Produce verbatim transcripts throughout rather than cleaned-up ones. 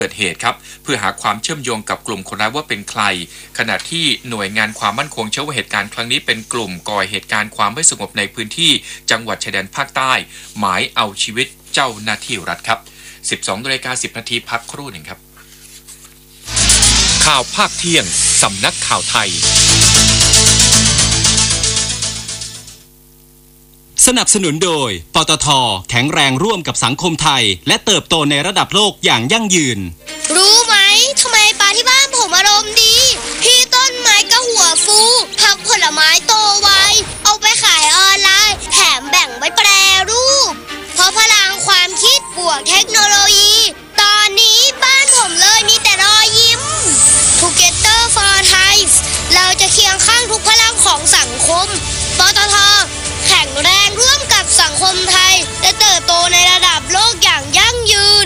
เกิดเหตุครับเพื่อหาความเชื่อมโยงกับกลุ่มคนร้ายว่าเป็นใครขณะที่หน่วยงานความมั่นคงเชื่อว่าเหตุการณ์ครั้งนี้เป็นกลุ่มก่อเหตุการณ์ความไม่สงบในพื้นที่จังหวัดชายแดนภาคใต้หมายเอาชีวิตเจ้าหน้าที่รัฐครับ สิบสองนาฬิกาสิบนาทีพักครู่หนึ่งครับข่าวภาคเที่ยงสำนักข่าวไทยสนับสนุนโดยปตท.แข็งแรงร่วมกับสังคมไทยและเติบโตในระดับโลกอย่างยั่งยืนรู้ไหมทำไมปลาที่บ้านผมอารมณ์ดีพี่ต้นไม้ก็หัวฟูผักผลไม้โตไวเอาไปขายออนไลน์แถมแบ่งไว้แปรรูปเพราะพลังความคิดบวกเทคโนโลยีตอนนี้บ้านผมเลยมีแต่รอยยิ้ม Together for Thai เราจะเคียงข้างทุกพลังของสังคมปตท.แข็งแรงร่วมกับสังคมไทยและเติบโตในระดับโลกอย่างยั่งยืน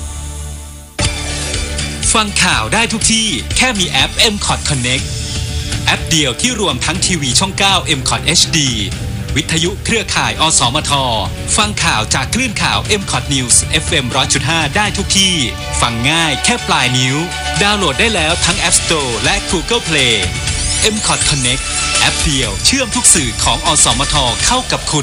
ฟังข่าวได้ทุกที่แค่มีแอป เอ็ม คอท Connect แอปเดียวที่รวมทั้งทีวีช่องเก้า เอ็ม คอท เอช ดี วิทยุเครือข่ายอสมทฟังข่าวจากคลื่นข่าว เอ็ม คอท News เอฟ เอ็ม หนึ่งร้อยจุดห้า ได้ทุกที่ฟังง่ายแค่ปลายนิ้วดาวน์โหลดได้แล้วทั้ง App Store และ Google Play เอ็ม คอท Connect แอปเดียวเชื่อมทุกสื่อของอสมทเข้ากับคุณ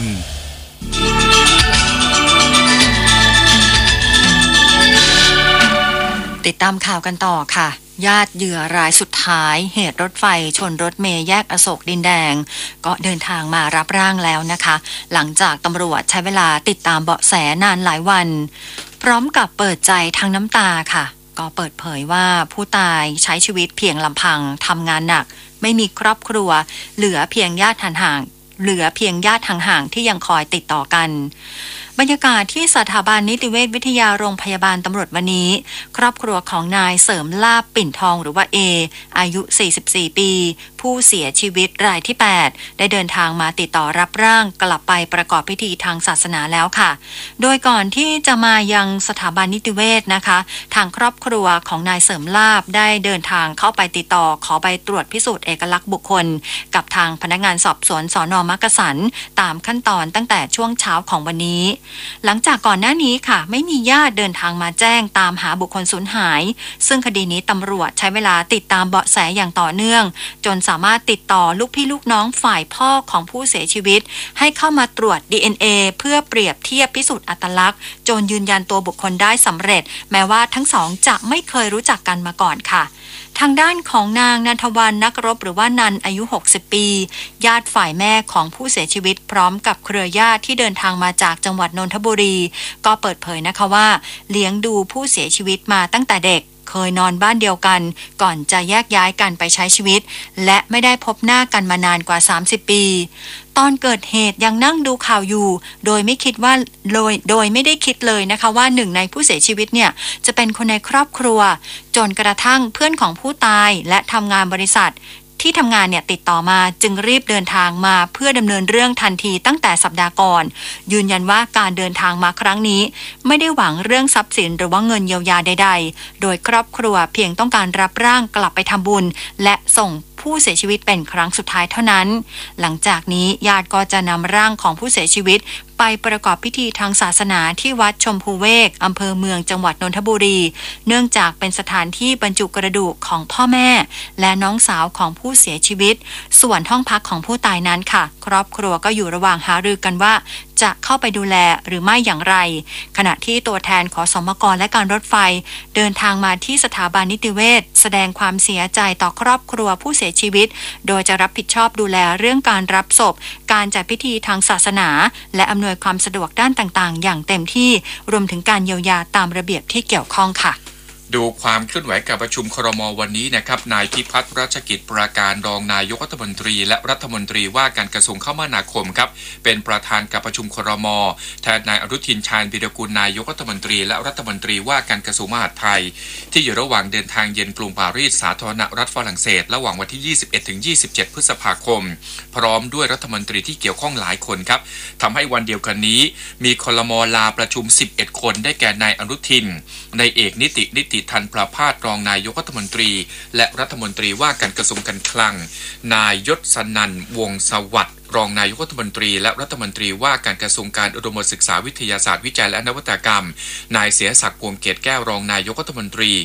ติดตามข่าวกันต่อค่ะญาติเหยื่อรายสุดท้ายเหตุรถไฟชนรถเมล์แยกอโศกดินแดงก็เดินทางมารับร่างแล้วนะคะหลังจากตำรวจใช้เวลาติดตามเบาะแสนานหลายวันพร้อมกับเปิดใจทั้งน้ำตาค่ะก็เปิดเผยว่าผู้ตายใช้ชีวิตเพียงลำพังทำงานหนักไม่มีครอบครัวเหลือเพียงญาติห่างๆเหลือเพียงญาติห่างๆที่ยังคอยติดต่อกันบรรยากาศที่สถาบันนิติเวชวิทยาโรงพยาบาลตำรวจวันนี้ครอบครัวของนายเสริมลาภปิ่นทองหรือว่าเออายุสี่สิบสี่ปีผู้เสียชีวิตรายที่แปดได้เดินทางมาติดต่อรับร่างกลับไปประกอบพิธีทางศาสนาแล้วค่ะโดยก่อนที่จะมายังสถาบันนิติเวชนะคะทางครอบครัวของนายเสริมลาภได้เดินทางเข้าไปติดต่อขอใบตรวจพิสูจน์เอกลักษณ์บุคคลกับทางพนักงานสอบสวนสน.มักกะสันตามขั้นตอนตั้งแต่ช่วงเช้าของวันนี้หลังจากก่อนหน้านี้ค่ะไม่มีญาติเดินทางมาแจ้งตามหาบุคคลสูญหายซึ่งคดีนี้ตำรวจใช้เวลาติดตามเบาะแสอย่างต่อเนื่องจนสามารถติดต่อลูกพี่ลูกน้องฝ่ายพ่อของผู้เสียชีวิตให้เข้ามาตรวจ ดี เอ็น เอ เพื่อเปรียบเทียบพิสูจน์อัตลักษณ์จนยืนยันตัวบุคคลได้สำเร็จแม้ว่าทั้งสองจะไม่เคยรู้จักกันมาก่อนค่ะทางด้านของนางนันทวรรณนักรบหรือว่านันอายุหกสิบปีญาติฝ่ายแม่ของผู้เสียชีวิตพร้อมกับเครือญาติที่เดินทางมาจากจังหวัดนนทบุรีก็เปิดเผยนะคะว่าเลี้ยงดูผู้เสียชีวิตมาตั้งแต่เด็กเคยนอนบ้านเดียวกันก่อนจะแยกย้ายกันไปใช้ชีวิตและไม่ได้พบหน้ากันมานานกว่าสามสิบปีตอนเกิดเหตุยังนั่งดูข่าวอยู่โดยไม่คิดว่าโดยโดยไม่ได้คิดเลยนะคะว่าหนึ่งในผู้เสียชีวิตเนี่ยจะเป็นคนในครอบครัวจนกระทั่งเพื่อนของผู้ตายและทำงานบริษัทที่ทำงานเนี่ยติดต่อมาจึงรีบเดินทางมาเพื่อดำเนินเรื่องทันทีตั้งแต่สัปดาห์ก่อนยืนยันว่าการเดินทางมาครั้งนี้ไม่ได้หวังเรื่องทรัพย์สินหรือว่าเงินเยียวยาใดๆโดยครอบครัวเพียงต้องการรับร่างกลับไปทำบุญและส่งผู้เสียชีวิตเป็นครั้งสุดท้ายเท่านั้นหลังจากนี้ญาติก็จะนำร่างของผู้เสียชีวิตไปประกอบพิธีทางศาสนาที่วัดชมพูเวกอำเภอเมืองจังหวัดนนทบุรีเนื่องจากเป็นสถานที่บรรจุกระดูกของพ่อแม่และน้องสาวของผู้เสียชีวิตส่วนห้องพักของผู้ตายนั้นค่ะครอบครัวก็อยู่ระหว่างหารือกันว่าจะเข้าไปดูแลหรือไม่อย่างไรขณะที่ตัวแทนขสมกและการรถไฟเดินทางมาที่สถาบันนิติเวชแสดงความเสียใจต่อครอบครัวผู้เสียชีวิตโดยจะรับผิดชอบดูแลเรื่องการรับศพการจัดพิธีทางศาสนาและอำนวยความสะดวกด้านต่างๆอย่างเต็มที่รวมถึงการเยียวยาตามระเบียบที่เกี่ยวข้องค่ะดูความเคลื่อนไหวการประชุมครม.วันนี้นะครับนายพิพัฒน์รัชกิจประการรองนายกรัฐมนตรีและรัฐมนตรีว่าการกระทรวงคมนาคมครับเป็นประธานการประชุมครม.แทนนายอนุทินชาญวีรกุลนายกรัฐมนตรีและรัฐมนตรีว่าการกระทรวงมหาดไทยที่อยู่ระหว่างเดินทางเยือนกรุงปารีสสาธารณรัฐฝรั่งเศสระหว่างวันที่ยี่สิบเอ็ดถึงยี่สิบเจ็ดพฤษภาคมพร้อมด้วยรัฐมนตรีที่เกี่ยวข้องหลายคนครับทำให้วันเดียวกันนี้มีครม.ลาประชุมสิบเอ็ดคนได้แก่นายอนุทินนายเอกนิตินิติทันประภาสรองนายกรัฐมนตรีและรัฐมนตรีว่าการกระทรวงการคลังนายยศนันท์วงศ์สวัสดิ์ รองนายกรัฐมนตรีและรัฐมนตรีว่าการกระทรวงการอุดมศึกษาวิทยาศาสตร์วิจัยและนวัตกรรมนายเสียศักดิ์พวงเกตแก้วรองนายกรัฐมนตรี